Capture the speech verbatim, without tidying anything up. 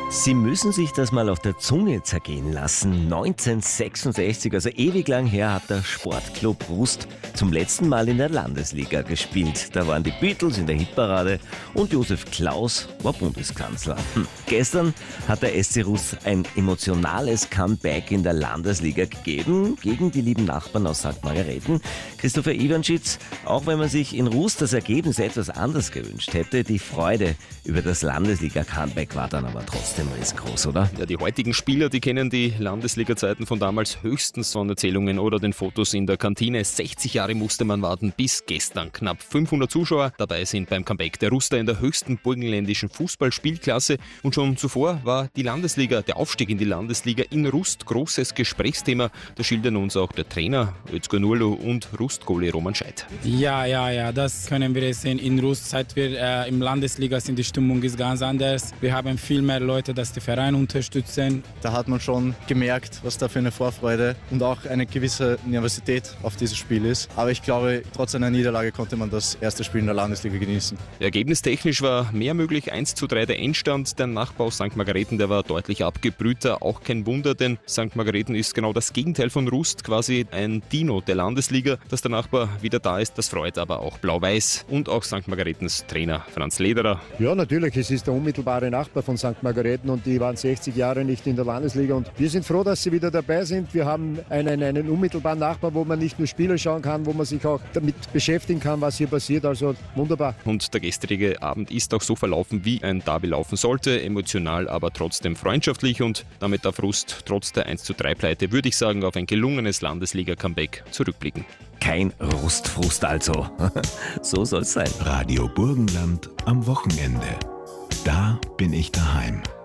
Sie müssen sich das mal auf der Zunge zergehen lassen. neunzehnhundertsechsundsechzig, also ewig lang her, hat der Sportclub Rust zum letzten Mal in der Landesliga gespielt. Da waren die Beatles in der Hitparade und Josef Klaus war Bundeskanzler. Hm. Gestern hat der S C Rust ein emotionales Comeback in der Landesliga gegeben gegen die lieben Nachbarn aus Sankt Margarethen. Christopher Iwanschitz, auch wenn man sich in Rust das Ergebnis etwas anders gewünscht hätte, die Freude über das Landesliga-Comeback war dann aber trotzdem riesengroß, oder? Ja, die heutigen Spieler, die kennen die Landesliga-Zeiten von damals höchstens von Erzählungen oder den Fotos in der Kantine. sechzig Jahre musste man warten, bis gestern knapp fünfhundert Zuschauer dabei sind beim Comeback der Ruster in der höchsten burgenländischen Fußballspielklasse. Und schon zuvor war die Landesliga, der Aufstieg in die Landesliga in Rust großes Gesprächsthema. Da schildern uns auch der Trainer Özgür Nurlu und Rust-Goalie Roman Scheidt. Ja, ja, ja, das können wir sehen. In Rust, seit wir äh, im Landesliga sind, die Stimmung ist ganz anders. Wir haben viel mehr Leute, dass die Vereine unterstützen. Da hat man schon gemerkt, was da für eine Vorfreude und auch eine gewisse Nervosität auf dieses Spiel ist. Aber ich glaube, trotz einer Niederlage konnte man das erste Spiel in der Landesliga genießen. Ergebnistechnisch war mehr möglich. eins zu drei der Endstand. Der Nachbar aus Sankt Margarethen, der war deutlich abgebrühter. Auch kein Wunder, denn Sankt Margarethen ist genau das Gegenteil von Rust. Quasi ein Dino der Landesliga. Dass der Nachbar wieder da ist, das freut aber auch Blau-Weiß und auch Sankt Margarethens Trainer Franz Lederer. Ja, natürlich. Es ist der unmittelbare Nachbar von Sankt Margarethen und die waren sechzig Jahre nicht in der Landesliga und wir sind froh, dass sie wieder dabei sind. Wir haben einen, einen unmittelbaren Nachbar, wo man nicht nur Spiele schauen kann, wo man sich auch damit beschäftigen kann, was hier passiert. Also wunderbar. Und der gestrige Abend ist auch so verlaufen, wie ein Derby laufen sollte. Emotional, aber trotzdem freundschaftlich und damit auf Rust trotz der eins zu drei Pleite, würde ich sagen, auf ein gelungenes Landesliga-Comeback zurückblicken. Kein Rustfrust also. So soll's sein. Radio Burgenland am Wochenende. Da bin ich daheim.